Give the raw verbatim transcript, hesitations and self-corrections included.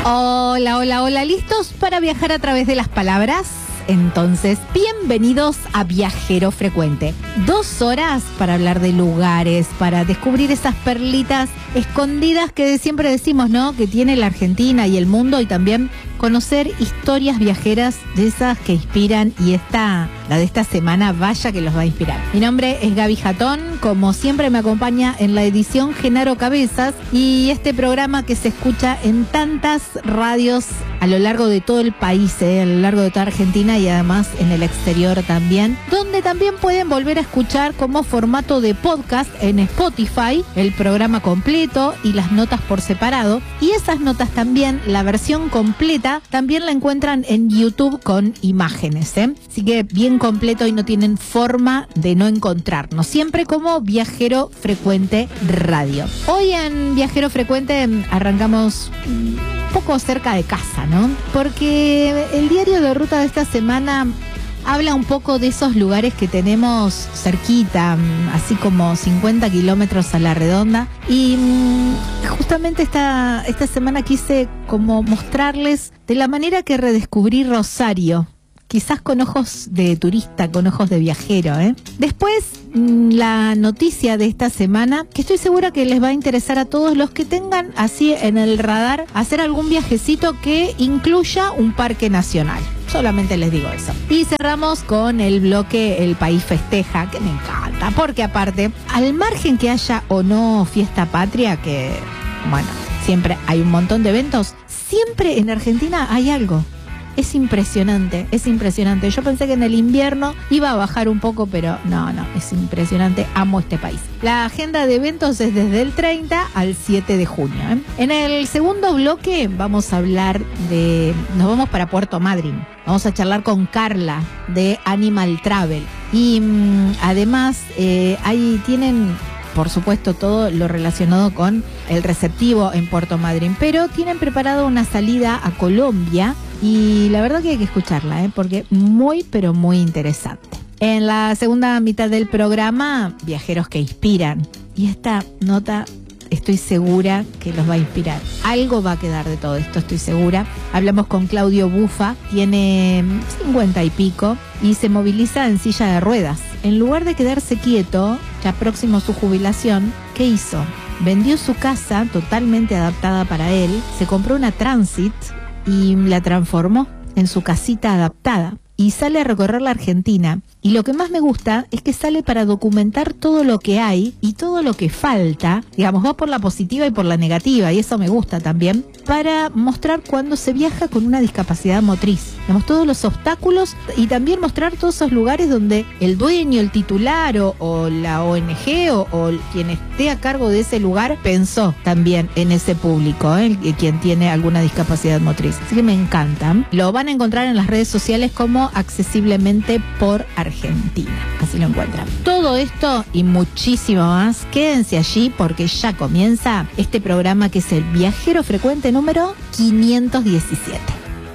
Hola, hola, hola, ¿listos para viajar a través de las palabras? Entonces, bienvenidos a Viajero Frecuente. Dos horas para hablar de lugares, para descubrir esas perlitas escondidas que siempre decimos, ¿no? Que tiene la Argentina y el mundo, y también conocer historias viajeras de esas que inspiran, y esta, la de esta semana, vaya que los va a inspirar. Mi nombre es Gaby Jatón, como siempre me acompaña en la edición Genaro Cabezas, y este programa que se escucha en tantas radios a lo largo de todo el país, eh, a lo largo de toda Argentina y además en el exterior también, donde también pueden volver a escuchar como formato de podcast en Spotify el programa completo y las notas por separado, y esas notas también, la versión completa, también la encuentran en YouTube con imágenes, ¿eh? Así que bien completo y no tienen forma de no encontrarnos, siempre como Viajero Frecuente Radio. Hoy en Viajero Frecuente arrancamos un poco cerca de casa, ¿no? Porque el diario de ruta de esta semana habla un poco de esos lugares que tenemos cerquita, así como cincuenta kilómetros a la redonda. Y justamente esta, esta semana quise como mostrarles de la manera que redescubrí Rosario. Quizás con ojos de turista, con ojos de viajero, ¿eh? Después, la noticia de esta semana, que estoy segura que les va a interesar a todos los que tengan así en el radar hacer algún viajecito que incluya un parque nacional. Solamente les digo eso. Y cerramos con el bloque El País Festeja, que me encanta, porque aparte, al margen que haya o no fiesta patria, que, bueno, siempre hay un montón de eventos, siempre en Argentina hay algo. Es impresionante, es impresionante. Yo pensé que en el invierno iba a bajar un poco, pero no, no, es impresionante. Amo este país. La agenda de eventos es desde el treinta al siete de junio, ¿eh? En el segundo bloque vamos a hablar de... Nos vamos para Puerto Madryn. Vamos a charlar con Carla de Animal Travel. Y mmm, además, eh, ahí tienen... por supuesto, todo lo relacionado con el receptivo en Puerto Madryn, pero tienen preparado una salida a Colombia y la verdad que hay que escucharla, ¿eh? Porque muy, pero muy interesante. En la segunda mitad del programa, viajeros que inspiran, y esta nota estoy segura que los va a inspirar. Algo va a quedar de todo esto, estoy segura. Hablamos con Claudio Bufa, tiene cincuenta y pico y se moviliza en silla de ruedas. En lugar de quedarse quieto, ya próximo a su jubilación, ¿qué hizo? Vendió su casa totalmente adaptada para él, se compró una Transit y la transformó en su casita adaptada. Y sale a recorrer la Argentina. Y lo que más me gusta es que sale para documentar todo lo que hay y todo lo que falta. Digamos, va por la positiva y por la negativa, y eso me gusta también, para mostrar cuando se viaja con una discapacidad motriz. Digamos, todos los obstáculos, y también mostrar todos esos lugares donde el dueño, el titular o, o la O N G o, o quien esté a cargo de ese lugar pensó también en ese público, ¿eh? Quien tiene alguna discapacidad motriz. Así que me encanta. Lo van a encontrar en las redes sociales como Accesiblemente por Argentina. Así lo encuentran. Todo esto y muchísimo más, quédense allí porque ya comienza este programa que es el Viajero Frecuente número quinientos diecisiete.